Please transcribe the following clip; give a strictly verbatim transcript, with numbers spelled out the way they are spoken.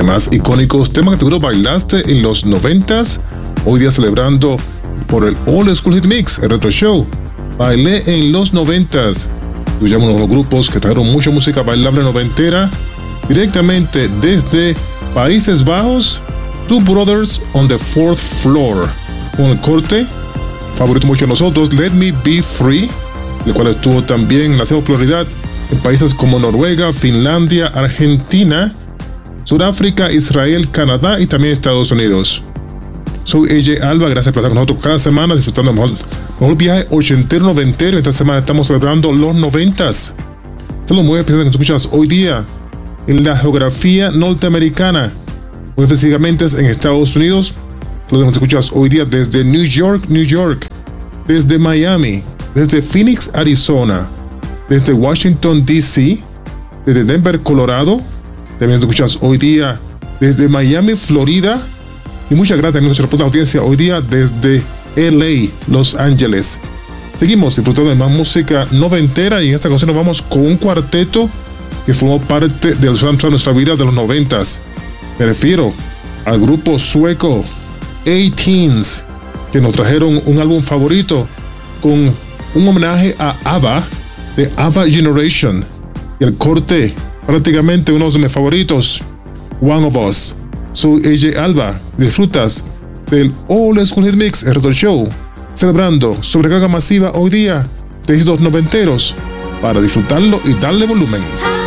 más icónicos temas que seguro bailaste en los noventas. Hoy día celebrando por el Old School Hit Mix, el Retro Show. Bailé en los noventas. Escuchamos unos grupos que trajeron mucha música bailable noventera directamente desde Países Bajos. Two Brothers on the Fourth Floor, con el corte favorito mucho de nosotros, Let Me Be Free, el cual estuvo también en la segunda popularidad en países como Noruega, Finlandia, Argentina, Sudáfrica, Israel, Canadá y también Estados Unidos. Soy A J Alba, gracias por estar con nosotros cada semana disfrutando del mejor, mejor viaje ochentero noventero. Esta semana estamos celebrando los noventas. Esto es lo muy especial que escuchas hoy día en la geografía norteamericana, muy específicamente en Estados Unidos. Lo que escuchas hoy día desde New York, New York, desde Miami, desde Phoenix, Arizona, desde Washington, D C, desde Denver, Colorado. También escuchas hoy día desde Miami, Florida. Y muchas gracias a nuestra reporte de audiencia hoy día desde L A, Los Ángeles. Seguimos disfrutando de más música noventera y en esta ocasión nos vamos con un cuarteto que formó parte del soundtrack de nuestra vida de los noventas. Me refiero al grupo sueco A-Teens, que nos trajeron un álbum favorito con un homenaje a ABBA, de ABBA Generation, y el corte prácticamente uno de mis favoritos, One of Us. Soy A J Alba, disfrutas del Old School Hit Mix, el Retro Show, celebrando sobrecarga masiva hoy día de éxitos noventeros para disfrutarlo y darle volumen.